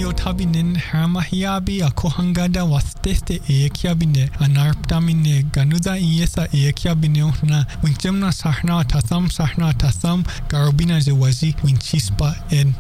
o tabinen haramahiabi a kohangada wasteste e kiabine anarptamine ganuza iesa e kiabine na winchemna sahna tasam garobina je wazi winchispa en